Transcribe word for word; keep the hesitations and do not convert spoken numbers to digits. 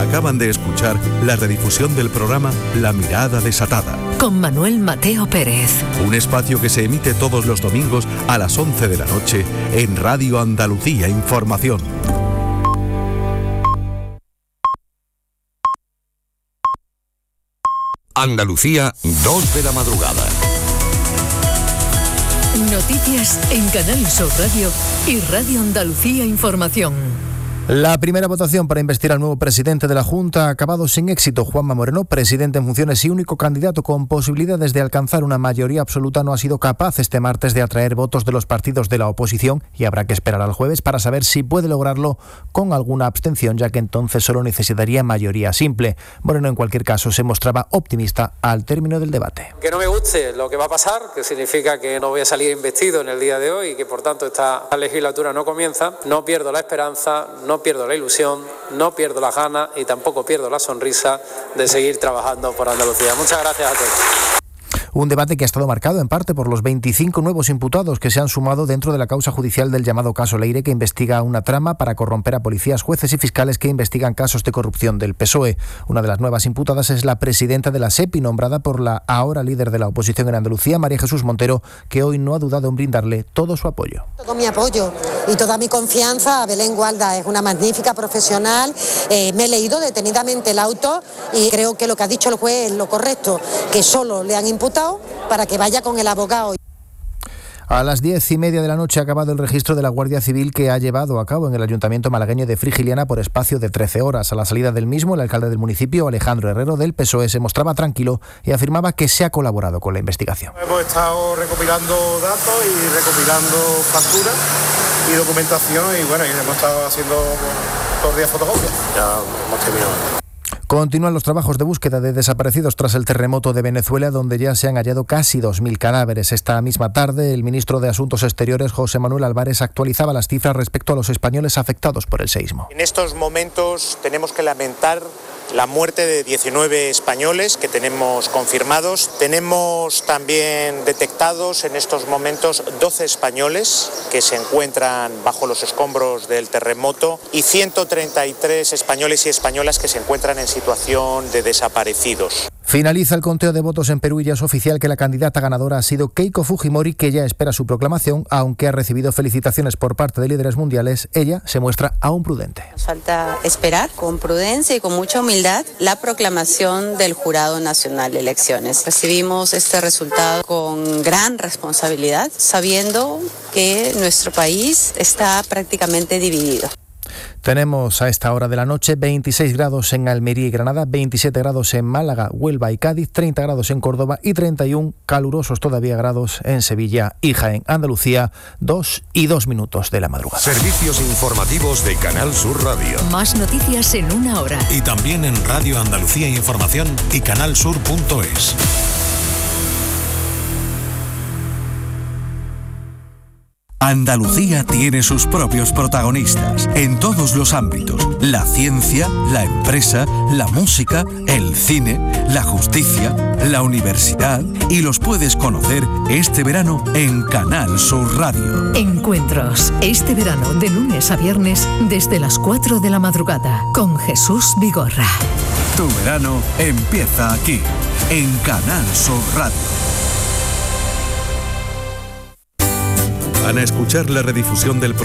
Acaban de escuchar la redifusión del programa La Mirada Desatada, con Manuel Mateo Pérez. Un espacio que se emite todos los domingos a las once de la noche en Radio Andalucía Información. Andalucía, dos de la madrugada. Noticias en Canal Sur Radio y Radio Andalucía Información. La primera votación para investir al nuevo presidente de la Junta ha acabado sin éxito. Juanma Moreno, presidente en funciones y único candidato con posibilidades de alcanzar una mayoría absoluta, no ha sido capaz este martes de atraer votos de los partidos de la oposición y habrá que esperar al jueves para saber si puede lograrlo con alguna abstención, ya que entonces solo necesitaría mayoría simple. Moreno, en cualquier caso, se mostraba optimista al término del debate. Que no me guste lo que va a pasar, que significa que no voy a salir investido en el día de hoy y que por tanto esta legislatura no comienza, no pierdo la esperanza, no No pierdo la ilusión, no pierdo las ganas y tampoco pierdo la sonrisa de seguir trabajando por Andalucía. Muchas gracias a todos. Un debate que ha estado marcado en parte por los veinticinco nuevos imputados que se han sumado dentro de la causa judicial del llamado caso Leire, que investiga una trama para corromper a policías, jueces y fiscales que investigan casos de corrupción del P S O E. Una de las nuevas imputadas es la presidenta de la SEPI, nombrada por la ahora líder de la oposición en Andalucía, María Jesús Montero, que hoy no ha dudado en brindarle todo su apoyo. Todo mi apoyo y toda mi confianza a Belén Gualda, es una magnífica profesional. Eh, me he leído detenidamente el auto y creo que lo que ha dicho el juez es lo correcto, que solo le han imputado para que vaya con el abogado. A las diez y media de la noche ha acabado el registro de la Guardia Civil que ha llevado a cabo en el Ayuntamiento malagueño de Frigiliana por espacio de trece horas. A la salida del mismo, el alcalde del municipio, Alejandro Herrero, del P S O E, se mostraba tranquilo y afirmaba que se ha colaborado con la investigación. Hemos estado recopilando datos y recopilando facturas y documentación y bueno, y hemos estado haciendo todos los días fotocopias. Ya hemos terminado. Continúan los trabajos de búsqueda de desaparecidos tras el terremoto de Venezuela, donde ya se han hallado casi dos mil cadáveres. Esta misma tarde, el ministro de Asuntos Exteriores, José Manuel Álvarez, actualizaba las cifras respecto a los españoles afectados por el seísmo. En estos momentos tenemos que lamentar la muerte de diecinueve españoles que tenemos confirmados. Tenemos también detectados en estos momentos doce españoles que se encuentran bajo los escombros del terremoto y ciento treinta y tres españoles y españolas que se encuentran en situación de desaparecidos. Finaliza el conteo de votos en Perú y ya es oficial que la candidata ganadora ha sido Keiko Fujimori, que ya espera su proclamación, aunque ha recibido felicitaciones por parte de líderes mundiales. Ella se muestra aún prudente. Nos falta esperar con prudencia y con mucha humildad la proclamación del Jurado Nacional de Elecciones. Recibimos este resultado con gran responsabilidad, sabiendo que nuestro país está prácticamente dividido. Tenemos a esta hora de la noche veintiséis grados en Almería y Granada, veintisiete grados en Málaga, Huelva y Cádiz, treinta grados en Córdoba y treinta y uno calurosos todavía grados en Sevilla y Jaén. Andalucía, dos y dos minutos de la madrugada. Servicios informativos de Canal Sur Radio. Más noticias en una hora. Y también en Radio Andalucía Información y canalsur punto es. Andalucía tiene sus propios protagonistas en todos los ámbitos: la ciencia, la empresa, la música, el cine, la justicia, la universidad, y los puedes conocer este verano en Canal Sur Radio. Encuentros este verano de lunes a viernes desde las cuatro de la madrugada con Jesús Vigorra. Tu verano empieza aquí en Canal Sur Radio. Van a escuchar la redifusión del programa